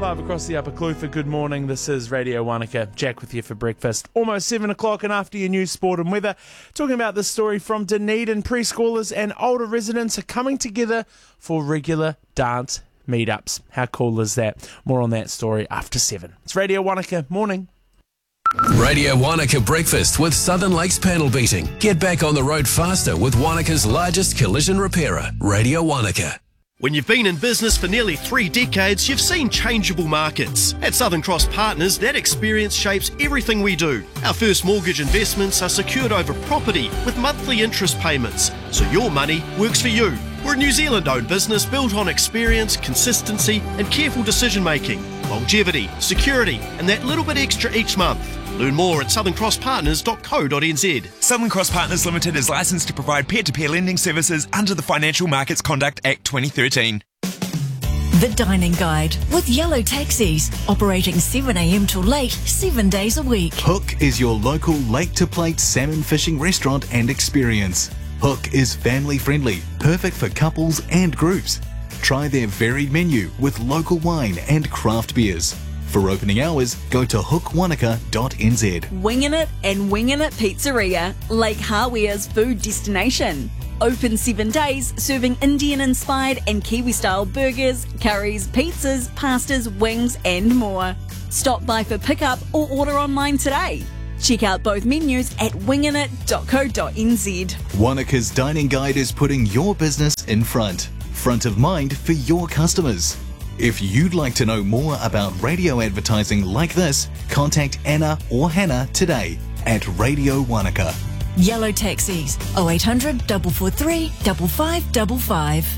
Live across the Upper Clutha. Good morning. This is Radio Wanaka. Jack with you for breakfast. Almost 7 o'clock and after your news, sport and weather. Talking about this story from Dunedin. Preschoolers and older residents are coming together for regular dance meetups. How cool is that? More on that story after 7. It's Radio Wanaka. Morning. Radio Wanaka Breakfast with Southern Lakes Panel Beating. Get back on the road faster with Wanaka's largest collision repairer, Radio Wanaka. When you've been in business for nearly 3 decades, you've seen changeable markets. At Southern Cross Partners, that experience shapes everything we do. Our first mortgage investments are secured over property with monthly interest payments, so your money works for you. We're a New Zealand-owned business built on experience, consistency and careful decision-making, longevity, security and that little bit extra each month. Learn more at southerncrosspartners.co.nz. Southern Cross Partners Limited is licensed to provide peer-to-peer lending services under the Financial Markets Conduct Act 2013. The Dining Guide with Yellow Taxis, operating 7am till late, 7 days a week. Hook is your local lake-to-plate salmon fishing restaurant and experience. Hook is family-friendly, perfect for couples and groups. Try their varied menu with local wine and craft beers. For opening hours, go to hookwanaka.nz. Wingin' It and Wingin' It Pizzeria, Lake Hawia's food destination. Open 7 days, serving Indian-inspired and Kiwi-style burgers, curries, pizzas, pastas, wings and more. Stop by for pickup or order online today. Check out both menus at winginit.co.nz. Wanaka's Dining Guide is putting your business in front of mind for your customers. If you'd like to know more about radio advertising like this, contact Anna or Hannah today at Radio Wanaka. Yellow Taxis, 0800 443 5555.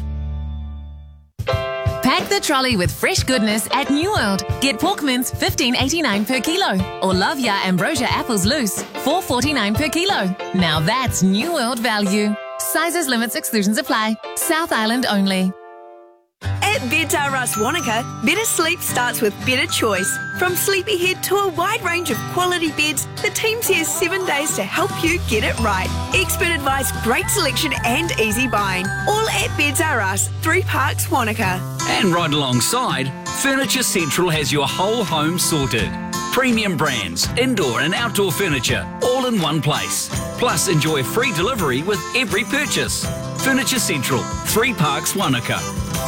Pack the trolley with fresh goodness at New World. Get pork mince $15.89 per kilo or Lavia Ambrosia apples loose $4.49 per kilo. Now that's New World value. Sizes, limits, exclusions apply. South Island only. At Beds R Us Wanaka, better sleep starts with better choice. From Sleepyhead to a wide range of quality beds, the team's here 7 days to help you get it right. Expert advice, great selection and easy buying. All at Beds R Us, 3 Parks, Wanaka. And right alongside, Furniture Central has your whole home sorted. Premium brands, indoor and outdoor furniture, all in one place. Plus, enjoy free delivery with every purchase. Furniture Central, 3 Parks, Wanaka.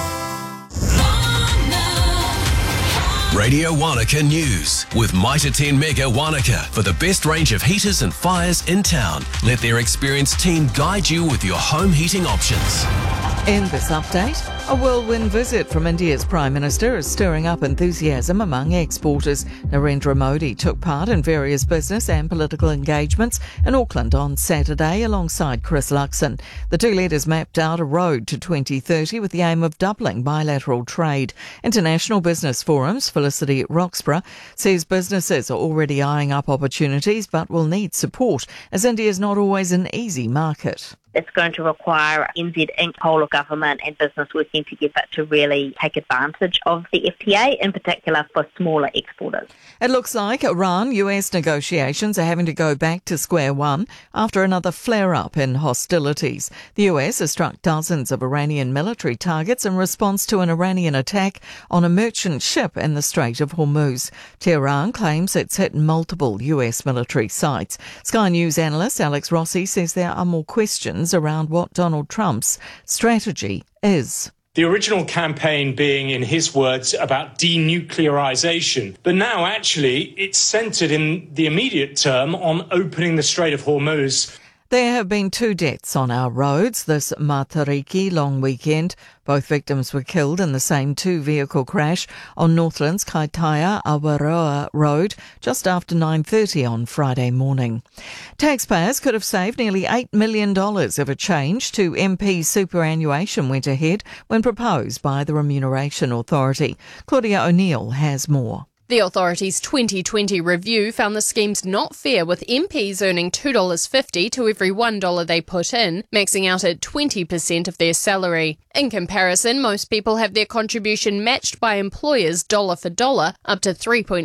Radio Wanaka News with Mitre 10 Mega Wanaka for the best range of heaters and fires in town. Let their experienced team guide you with your home heating options. In this update, a whirlwind visit from India's Prime Minister is stirring up enthusiasm among exporters. Narendra Modi took part in various business and political engagements in Auckland on Saturday alongside Chris Luxon. The two leaders mapped out a road to 2030 with the aim of doubling bilateral trade. International Business Forum's Felicity Roxburgh says businesses are already eyeing up opportunities but will need support as India is not always an easy market. It's going to require NZ Inc. whole of government and business working together to really take advantage of the FTA, in particular for smaller exporters. It looks like Iran-US negotiations are having to go back to square one after another flare-up in hostilities. The US has struck dozens of Iranian military targets in response to an Iranian attack on a merchant ship in the Strait of Hormuz. Tehran claims it's hit multiple US military sites. Sky News analyst Alex Rossi says there are more questions around what Donald Trump's strategy is. The original campaign being, in his words, about denuclearization. But now, actually, it's centred in the immediate term on opening the Strait of Hormuz. There have been 2 deaths on our roads this Matariki long weekend. Both victims were killed in the same 2-vehicle crash on Northland's Kaitaia Awaroa Road just after 9:30 on Friday morning. Taxpayers could have saved nearly $8 million if a change to MP superannuation went ahead when proposed by the Remuneration Authority. Claudia O'Neill has more. The authority's 2020 review found the scheme's not fair, with MPs earning $2.50 to every $1 they put in, maxing out at 20% of their salary. In comparison, most people have their contribution matched by employers dollar for dollar, up to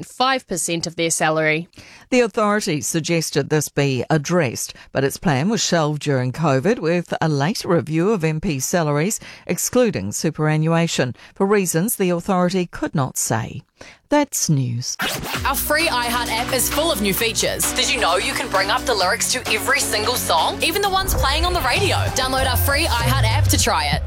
3.5% of their salary. The authority suggested this be addressed, but its plan was shelved during COVID, with a later review of MP salaries excluding superannuation for reasons the authority could not say. That's news. Our free iHeart app is full of new features. Did you know you can bring up the lyrics to every single song, even the ones playing on the radio? Download our free iHeart app to try it.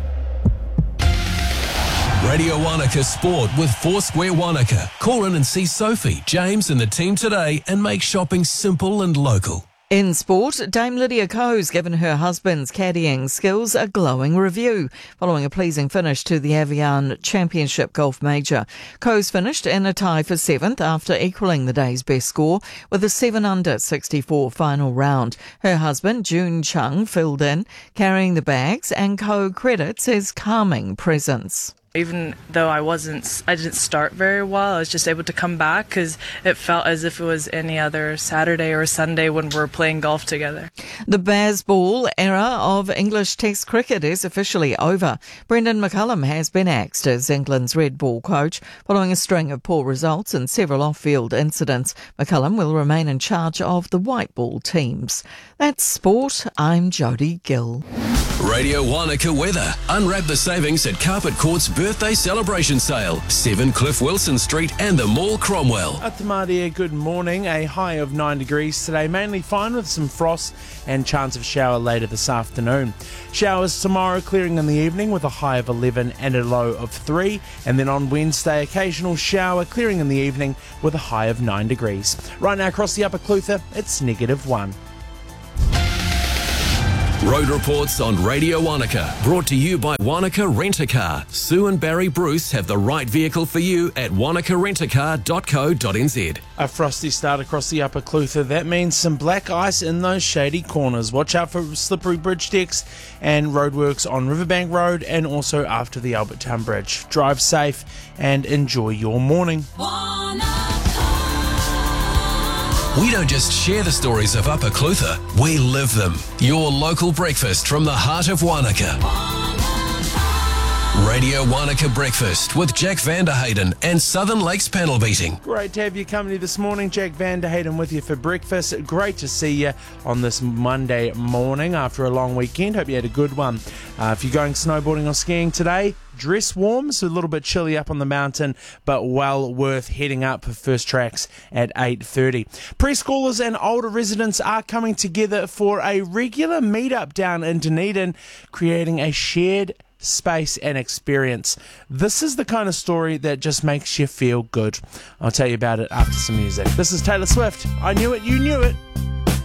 Radio Wanaka Sport with Foursquare Wanaka. Call in and see Sophie, James and the team today and make shopping simple and local. In sport, Dame Lydia Ko's given her husband's caddying skills a glowing review, following a pleasing finish to the Avian Championship Golf Major. Ko's finished in a tie for 7th after equalling the day's best score with a 7-under 64 final round. Her husband, June Chung, filled in, carrying the bags, and Ko credits his calming presence. Even though I didn't start very well, I was just able to come back because it felt as if it was any other Saturday or Sunday when we're playing golf together. The Bazball era of English Test cricket is officially over. Brendan McCullum has been axed as England's red ball coach following a string of poor results and several off-field incidents. McCullum will remain in charge of the white ball teams. That's sport. I'm Jodie Gill. Radio Wanaka weather. Unwrap the savings at Carpet Court's birthday celebration sale. 7 Cliff Wilson Street and the Mall Cromwell. Atamadia, good morning. A high of 9 degrees today, mainly fine with some frost and chance of shower later this afternoon. Showers tomorrow, clearing in the evening with a high of 11 and a low of 3. And then on Wednesday, occasional shower, clearing in the evening with a high of 9 degrees. Right now across the Upper Clutha, it's -1. Road reports on Radio Wanaka, brought to you by Wanaka Rent-A-Car. Sue and Barry Bruce have the right vehicle for you at wanakarentacar.co.nz. A frosty start across the Upper Clutha. That means some black ice in those shady corners. Watch out for slippery bridge decks and roadworks on Riverbank Road and also after the Albertown Bridge. Drive safe and enjoy your morning. We don't just share the stories of Upper Clutha, we live them. Your local breakfast from the heart of Wanaka. Radio Wanaka Breakfast with Jack Vanderhayden and Southern Lakes Panel Beating. Great to have your company this morning. Jack Vanderhayden with you for breakfast. Great to see you on this Monday morning after a long weekend. Hope you had a good one. If you're going snowboarding or skiing today, dress warm. It's a little bit chilly up on the mountain, but well worth heading up for first tracks at 8:30. Preschoolers and older residents are coming together for a regular meetup down in Dunedin, creating a shared space and experience. This is the kind of story that just makes you feel good. I'll tell you about it after some music. This is Taylor Swift. I Knew It, You Knew It.